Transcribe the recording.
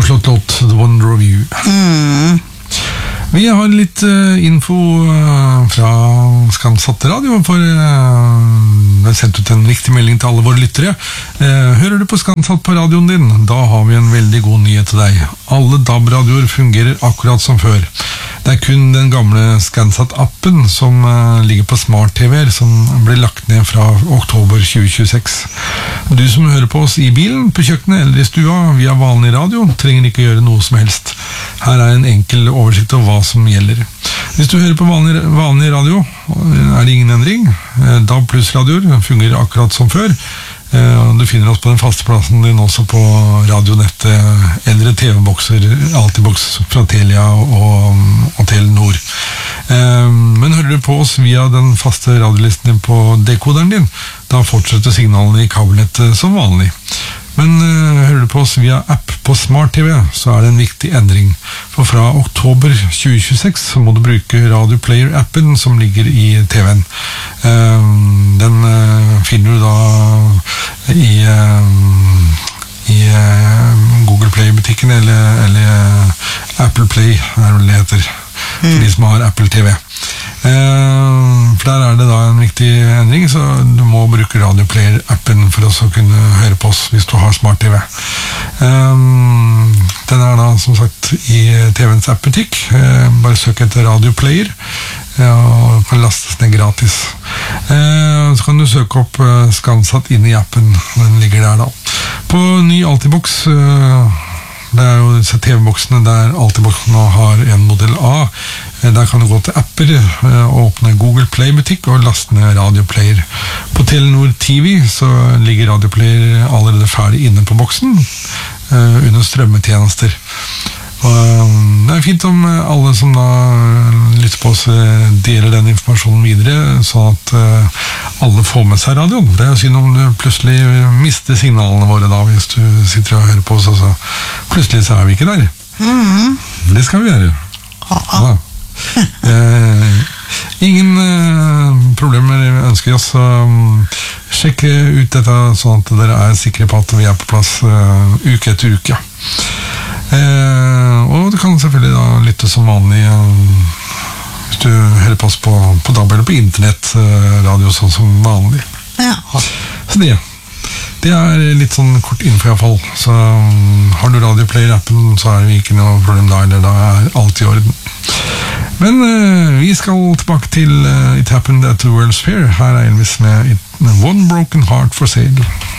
Storslått låt, The Wonder of You. Vi har litt info fra Skansatt Radio, for det er sendt ut en viktig melding til alle våre lyttere. Hører du på Skansatt på radioen din? Da har vi en veldig god nyhet til deg. Alle DAB-radioer fungerer akkurat som før. Det er kun den gamle Skansatt-appen som ligger på smart-TV-er som ble lagt ned fra oktober 2026. Du som hører på oss i bilen, på kjøkkenet eller i stua via vanlig radio, trenger ikke gjøre noe som helst. Her er en enkel oversikt over hva som gjelder. Hvis du hører på vanlig radio, er det ingen endring. DAB pluss radioer fungerer akkurat som før. Du finner oss på den faste plassen din også på radionettet eller TV-bokser, Altibox fra Telia og Telenor. Men hører du på oss via den faste radiolisten din på dekoderen din, da fortsetter signalene i kabelnettet som vanlig. Men hører du på oss via app på Smart TV, så er det en viktig endring. For fra oktober 2026 så må du bruke Radio Player-appen som ligger i TV-en. Den finner du da i Google Play-butikken eller Apple Play, er det heter, for de som har Apple TV. For der er det da en viktig endring, så du må bruke Radio Player-appen for å kunne høre på oss hvis du har smart-TV. Den er da som sagt i TV-ens app-butikk. Bare søk etter Radio Player, og kan lastes ned gratis. Så kan du søke opp Skansatt inn i appen, den ligger der da. På ny Altibox, det er jo disse TV-boksene der Altiboxen har en modell A. Der kan du gå til apper og åpne Google Play-butikk og laste ned Radio Player. På Telenor TV så ligger Radio Player allerede ferdig inne på boksen under strømmetjenester. Og det er fint om alle som da lytter på oss deler den informasjonen videre, sånn at alle får med seg radioen. Det er jo synd om du plutselig mister signalene våre da, hvis du sitter og hører på oss, og så plutselig så er vi ikke der. Det skal vi gjøre. Ja. Ingen problemer ønsker oss. Sjekk ut dette sånn at dere er sikre på at vi er på plass uke etter uke. Og du kan selvfølgelig da lytte som vanlig hvis du hører på oss på DAB eller på internett radio sånn som vanlig. Ja. Så det er litt sånn kort info i hvert fall. Så har du Radio Player-appen, så er det ikke noe problem da, eller da er alt i orden. Men vi skal tilbake til It Happened at the World's Fair. Her er Elvis med One Broken Heart for Sale.